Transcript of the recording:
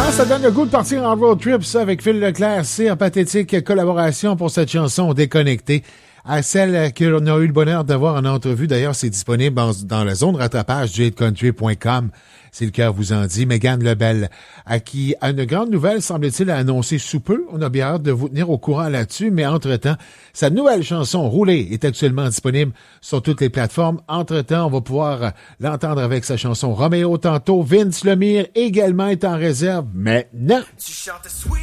Ça donne le goût de partir en road trip, ça, avec Phil Leclerc. C'est en pathétique collaboration pour cette chanson Déconnectée. À celle qu'on a eu le bonheur d'avoir en entrevue. D'ailleurs, c'est disponible dans la zone rattrapage du hitcountry.com. Si le cœur vous en dit. Mégane Lebel, à qui a une grande nouvelle, semble-t-il, à annoncer sous peu. On a bien hâte de vous tenir au courant là-dessus. Mais entre-temps, sa nouvelle chanson, Rouler, est actuellement disponible sur toutes les plateformes. Entre-temps, on va pouvoir l'entendre avec sa chanson Roméo tantôt. Vince Lemire également est en réserve maintenant.